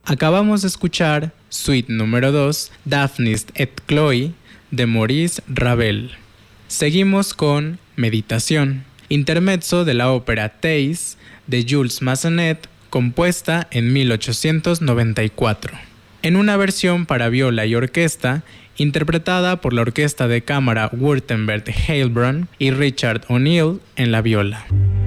Acabamos de escuchar Suite número 2, Daphnis et Chloe, de Maurice Ravel. Seguimos con Meditación, intermezzo de la ópera Thais, de Jules Massenet, compuesta en 1894, en una versión para viola y orquesta, interpretada por la Orquesta de Cámara Württemberg Heilbronn y Richard O'Neill en la viola.